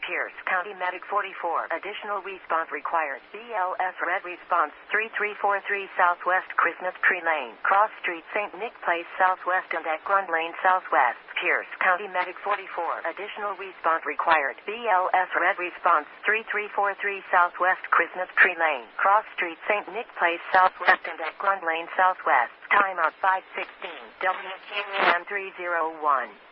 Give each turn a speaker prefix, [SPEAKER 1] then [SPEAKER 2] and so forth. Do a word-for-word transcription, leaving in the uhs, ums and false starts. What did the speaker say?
[SPEAKER 1] Pierce County Medic forty-four. Additional response required. B L S Red Response three three four three Southwest Christmas Tree Lane, Cross Street, Saint Nick Place Southwest and Ekron Lane Southwest. Pierce County Medic forty-four. Additional response required. B L S Red Response three three four three Southwest Christmas Tree Lane, Cross Street, Saint Nick Place Southwest and Ekron Lane Southwest. Timeout five sixteen. W Q M three oh one.